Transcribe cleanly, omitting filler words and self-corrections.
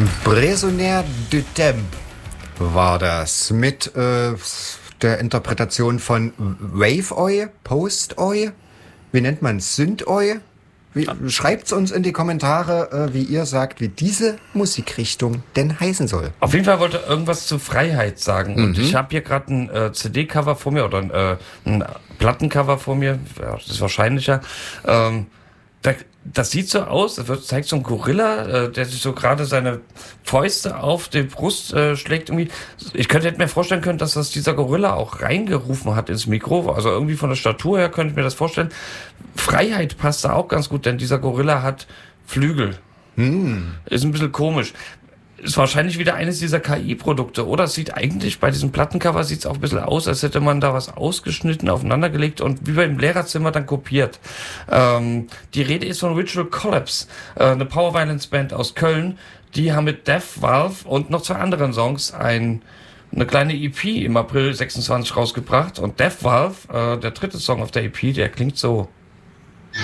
Prisonnier du Temps war das mit der Interpretation von Wave-Oi, Post-Oi, wie nennt man Synth-Oi? Schreibt's uns in die Kommentare, wie ihr sagt, wie diese Musikrichtung denn heißen soll. Auf jeden Fall wollte er irgendwas zur Freiheit sagen. Und ich habe hier gerade ein CD-Cover vor mir oder ein Plattencover vor mir. Ja, das ist wahrscheinlicher. Das sieht so aus, das zeigt so ein Gorilla, der sich so gerade seine Fäuste auf die Brust schlägt. Irgendwie. Hätte mir vorstellen können, dass das dieser Gorilla auch reingerufen hat ins Mikro. Also irgendwie von der Statur her könnte ich mir das vorstellen. Freiheit passt da auch ganz gut, denn dieser Gorilla hat Flügel. Ist ein bisschen komisch. Ist wahrscheinlich wieder eines dieser KI-Produkte, oder? Es sieht eigentlich, bei diesem Plattencover sieht es auch ein bisschen aus, als hätte man da was ausgeschnitten, aufeinandergelegt und wie beim Lehrerzimmer dann kopiert. Die Rede ist von Ritual Collapse, eine Power Violence Band aus Köln. Die haben mit Death Valve und noch 2 anderen Songs eine kleine EP im April 26 rausgebracht. Und Death Valve, der 3. Song auf der EP, der klingt so.